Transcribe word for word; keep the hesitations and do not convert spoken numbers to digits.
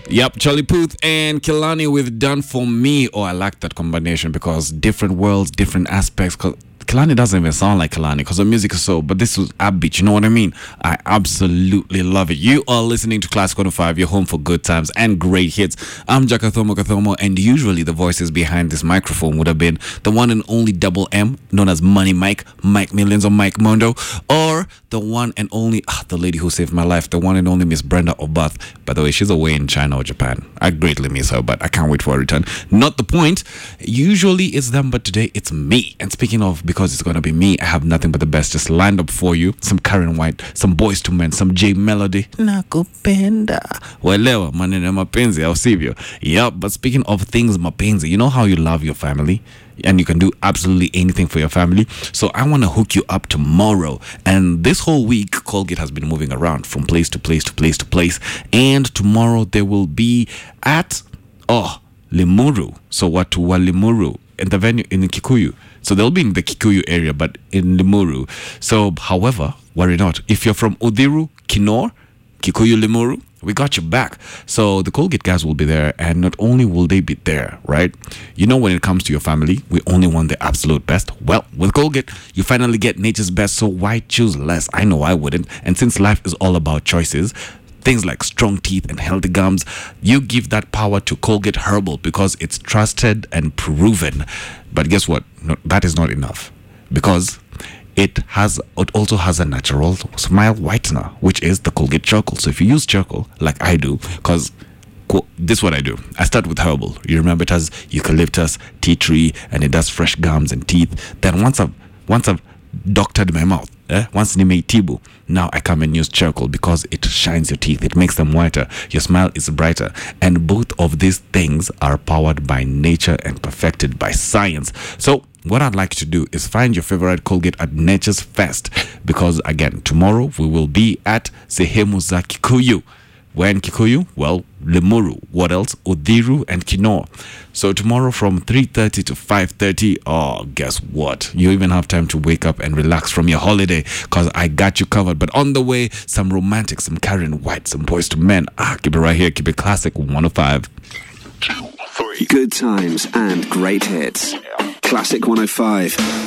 Yep, Charlie Puth and Kehlani with Done For Me. Oh, I like that combination because different worlds, different aspects. Kehlani doesn't even sound like Kehlani because the music is so, but this was upbeat, you know what I mean? I absolutely love it. You are listening to Classic one oh five, your home for good times and great hits. I'm Jakathomo Kathomo, and usually the voices behind this microphone would have been the one and only Double M, known as Money Mike, Mike Millions or Mike Mondo, or the one and only, ah, the lady who saved my life, the one and only Miss Brenda Obath. By the way, she's away in China or Japan. I greatly miss her, but I can't wait for her return. Not the point. Usually it's them, but today it's me. And speaking of, because it's going to be me, I have nothing but the best just lined up for you. Some Karen White, some Boys to Men, some J Melody. Nakupenda. Welewa, maneno ya mapenzi, au sivyo? Yep, but speaking of things mapenzi, you know how you love your family? And you can do absolutely anything for your family. So I want to hook you up tomorrow. And this whole week, Colgate has been moving around from place to place to place to place. And tomorrow they will be at, oh, Limuru. So what to Limuru? In the venue in Kikuyu. So they'll be in the Kikuyu area, but in Limuru. So, however, worry not. If you're from Udhiru, Kinor, Kikuyu, Limuru, we got you back. So the Colgate guys will be there, and not only will they be there, right? You know, when it comes to your family, we only want the absolute best. Well, with Colgate, you finally get nature's best, so why choose less? I know I wouldn't. And since life is all about choices, things like strong teeth and healthy gums, you give that power to Colgate Herbal because it's trusted and proven. But guess what? No, that is not enough, because it has it also has a natural smile whitener, which is the Colgate charcoal. So if you use charcoal like I do, because this is what I do. I start with herbal. You remember it has eucalyptus, tea tree, and it does fresh gums and teeth. Then once I've once I've doctored my mouth, eh? once I made tibu, now I come and use charcoal because it shines your teeth. It makes them whiter. Your smile is brighter. And both of these things are powered by nature and perfected by science. So what I'd like to do is find your favorite Colgate at Nature's Fest, because again, tomorrow we will be at Sehemu za Kikuyu. Where in Kikuyu? Well, Limuru. What else? Udhiru and Kinor. So tomorrow from three thirty to five thirty, oh, guess what? You even have time to wake up and relax from your holiday, because I got you covered. But on the way, some romantic, some Karen White, some Boys to Men. Ah, keep it right here. Keep it Classic one oh five. Good times and great hits. Classic one oh five.